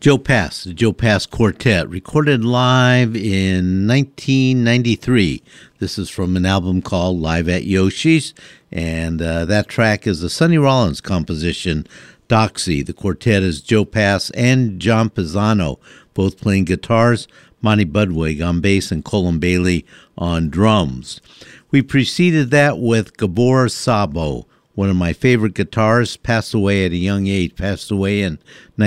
Joe Pass, the Joe Pass Quartet, recorded live in 1993. This is from an album called Live at Yoshi's, and that track is a Sonny Rollins composition, Doxy. The quartet is Joe Pass and John Pisano, both playing guitars, Monty Budwig on bass, and Colin Bailey on drums. We preceded that with Gabor Szabo, one of my favorite guitarists, passed away at a young age, passed away in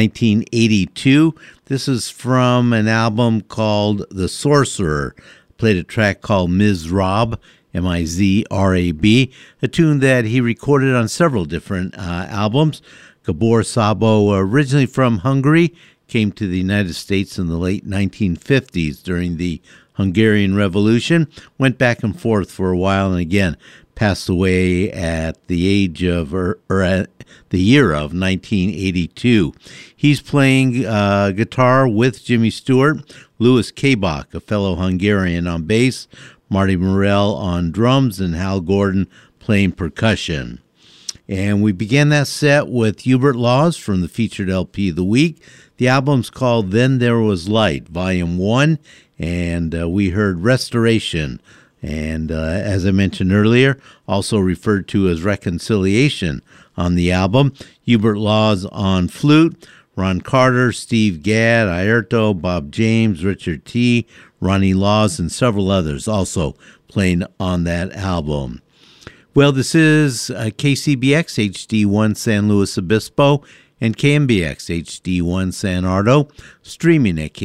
1982. This is from an album called The Sorcerer. Played a track called Mizrab, M-I-Z-R-A-B, a tune that he recorded on several different albums. Gabor Szabo, originally from Hungary, came to the United States in the late 1950s during the Hungarian Revolution, went back and forth for a while, and again, passed away at the age of, at the year of 1982. He's playing guitar with Jimmy Stewart, Louis Kabak, a fellow Hungarian, on bass, Marty Morell on drums, and Hal Gordon playing percussion. And we began that set with Hubert Laws from the featured LP of the week. The album's called Then There Was Light, Volume 1, and we heard Restoration, and as I mentioned earlier, also referred to as Reconciliation on the album. Hubert Laws on flute, Ron Carter, Steve Gadd, Airto, Bob James, Richard T., Ronnie Laws, and several others also playing on that album. Well, this is KCBX HD1 San Luis Obispo and KMBX HD1 San Ardo, streaming at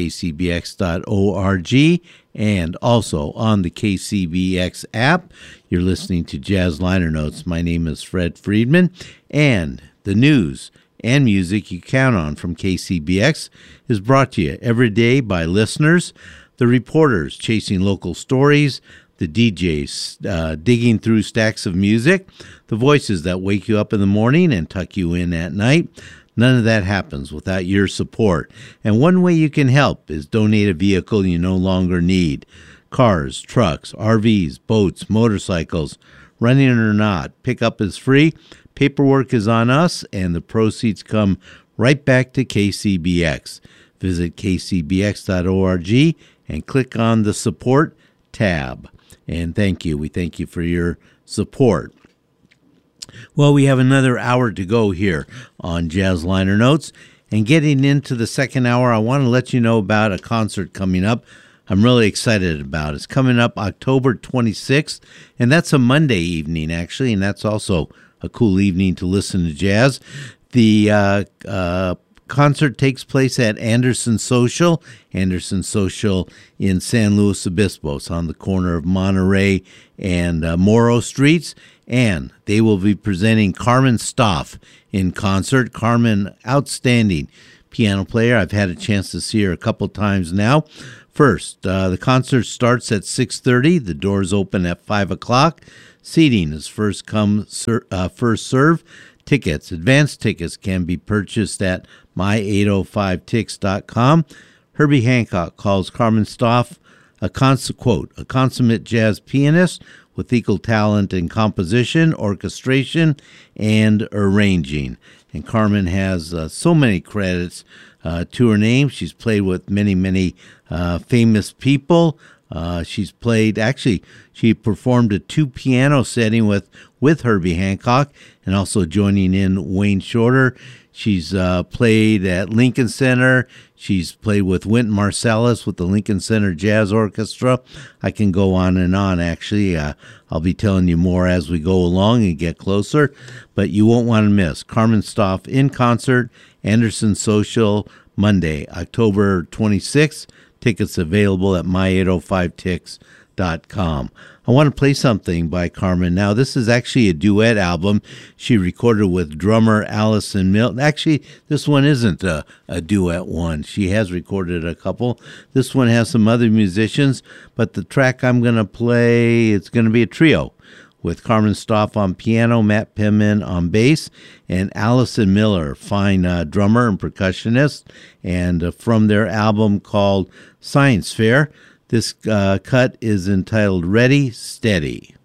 kcbx.org and also on the KCBX app. You're listening to Jazz Liner Notes. My name is Fred Friedman, and the news and music you count on from KCBX is brought to you every day by listeners, the reporters chasing local stories, the DJs digging through stacks of music, the voices that wake you up in the morning and tuck you in at night. None of that happens without your support. And one way you can help is donate a vehicle you no longer need. Cars, trucks, RVs, boats, motorcycles, running or not, pickup is free, paperwork is on us, and the proceeds come right back to KCBX. Visit kcbx.org and click on the support tab. And thank you. We thank you for your support. Well, we have another hour to go here on Jazz Liner Notes. And getting into the second hour, I want to let you know about a concert coming up I'm really excited about. It's coming up October 26th, and that's a Monday evening, actually, and that's also a cool evening to listen to jazz. The concert takes place at Anderson Social in San Luis Obispo. It's on the corner of Monterey and Morrow Streets, and they will be presenting Carmen Stoff in concert. Carmen, outstanding piano player. I've had a chance to see her a couple times now. First, the concert starts at 6:30. The doors open at 5 o'clock. Seating is first come, first serve. Tickets, advanced tickets, can be purchased at my805tix.com. Herbie Hancock calls Carmen Stoff a consummate jazz pianist with equal talent in composition, orchestration, and arranging. And Carmen has so many credits to her name. She's played with many famous people. She performed a 2-piano setting with Herbie Hancock and also joining in Wayne Shorter. She's played at Lincoln Center. She's played with Wynton Marsalis with the Lincoln Center Jazz Orchestra. I can go on and on, actually. I'll be telling you more as we go along and get closer, but you won't want to miss Carmen Stoff in concert, Anderson Social, Monday, October 26th. Tickets available at my805tix.com. I want to play something by Carmen now. This is actually a duet album she recorded with drummer Allison Milton. Actually, this one isn't a duet one. She has recorded a couple. This one has some other musicians, but the track I'm going to play, it's going to be a trio with Carmen Stoff on piano, Matt Penman on bass, and Allison Miller, fine drummer and percussionist, and from their album called Science Fair. This cut is entitled Ready, Steady.